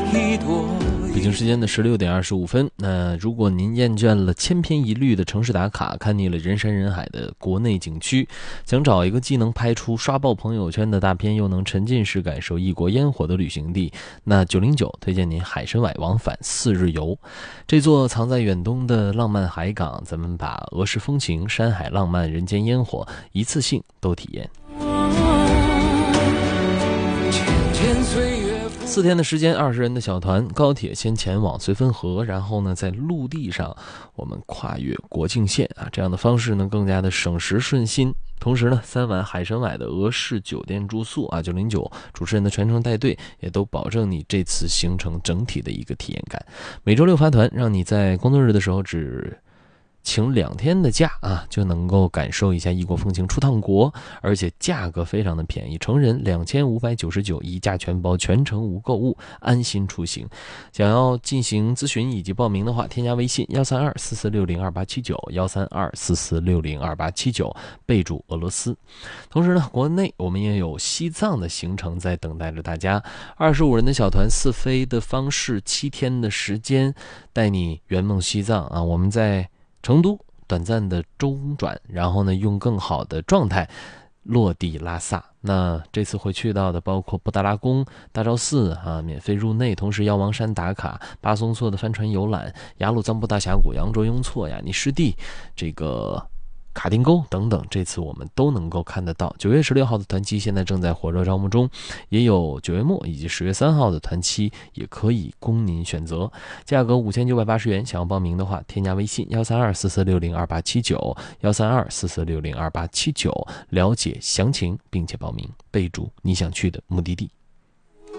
一朵。 北京时间的16点25分。那如果您厌倦了千篇一律的城市打卡，看腻了人山人海的国内景区，想找一个既能拍出刷爆朋友圈的大片，又能沉浸式感受异国烟火的旅行地，那909推荐您海参崴往返4日游。这座藏在远东的浪漫海港，咱们把俄式风情、山海浪漫、人间烟火一次性都体验。4天的时间，20人的小团，高铁先前往绥芬河，然后呢，在陆地上我们跨越国境线啊，这样的方式呢更加的省时顺心。同时呢，3晚海参崴的俄式酒店住宿啊，909主持人的全程带队，也都保证你这次行程整体的一个体验感。每周6发团，让你在工作日的时候只请2天的假啊，就能够感受一下异国风情，出趟国，而且价格非常的便宜，成人2599，一价全包，全程无购物，安心出行。想要进行咨询以及报名的话，添加微信13244602879，13244602879，备注俄罗斯。同时呢，国内我们也有西藏的行程在等待着大家，25人的小团4飞的方式，7天的时间，带你圆梦西藏啊！我们在成都短暂的中转，然后呢用更好的状态落地拉萨。那这次会去到的包括布达拉宫、大昭寺啊，免费入内，同时药王山打卡、巴松措的帆船游览、雅鲁藏布大峡谷、羊卓雍措、雅尼湿地、这个卡丁沟等等，这次我们都能够看得到。9月16号的团期现在正在火热招募中，也有9月末以及10月3号的团期也可以供您选择，价格5980元。想要报名的话，添加微信13244602879，13244602879，了解详情并且报名，备注你想去的目的地。